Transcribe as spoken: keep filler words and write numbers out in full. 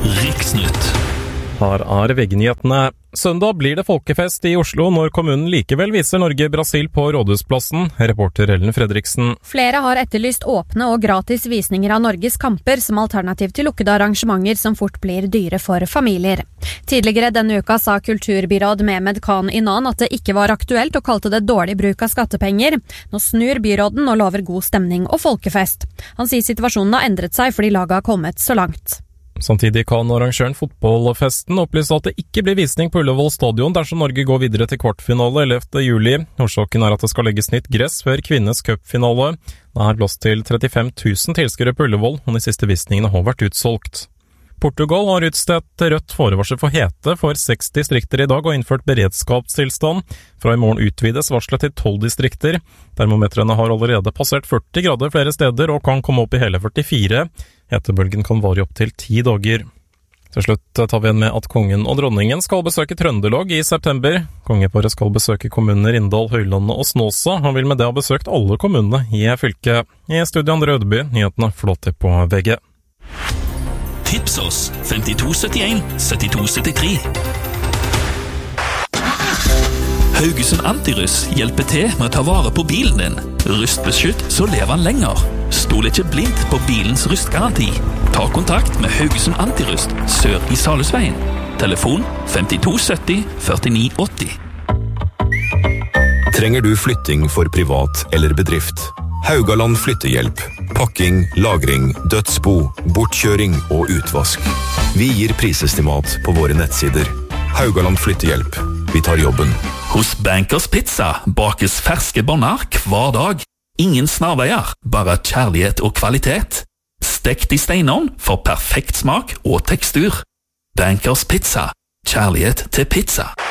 Riksnytt. Her er V G-nyhetene. Søndag blir det folkefest i Oslo når kommunen likevel viser Norge-Brasil på Rådhusplassen. Reporter Ellen Fredriksen. Flere har etterlyst åpne og gratis visninger av Norges kamper som alternativ til lukkede arrangementer som fort blir dyre for familier. Tidligere denne uka sa kulturbyråd Mehmed Khan Inan at det ikke var aktuelt og kalte det dårlig bruk av skattepenger. Nå snur byråden og lover god stemning og folkefest. Han sier situasjonen har endret seg fordi laget har kommet så langt. Samtidig kan arrangøren fotballfesten opplyse at det ikke blir visning på Ullevål stadion dersom Norge går videre til kvartfinale ellevte juli. Årsaken er at det skal legges nytt gress før kvinnes cupfinale. Det er plass til trettifem tusen tilskuere på Ullevål, og de siste visningene har vært utsolgt. Portugal har utstedt rødt forvarsel for hete for seks distrikter i dag og innført beredskapstilstand. Fra i morgen utvides varselet til tolv distrikter. Termometrene har allerede passert førti grader flere steder og kan komme opp i hele førtifire. Hetebølgen kan vare opp til ti dager. Til slutt tar vi igjen med at kongen og dronningen skal besøke Trøndelag i september. Kongeparet skal besøke kommunene Rindal, Høylandet og Snåsa. Han vil med det ha besøkt alle kommunene i fylket. I studio Andre Ødeby, nyhetene flåter på V G. Tips oss femtito syttien syttito syttitre. Haugesund Antiruss hjelper til med å ta vare på bilen din. Rustbeskytt så lever han lenger. Stol ikke blindt på bilens rustgaranti. Ta kontakt med Haugesund Antiruss sør i Salhusveien. Telefon femtito sytti førtini åtti. Trenger du flytting for privat eller bedrift? Haugaland flyttehjelp. Pakking, lagring, dødsbo, bortkjøring og utvask. Vi gir prisestimat på våre nettsider. Haugaland flyttehjelp. Vi tar jobben. Hos Bankers Pizza bakes ferske bonner hver dag. Ingen snarveier, bare kjærlighet og kvalitet. Stekt i steinovn for perfekt smak og tekstur. Bankers Pizza. Kjærlighet til pizza.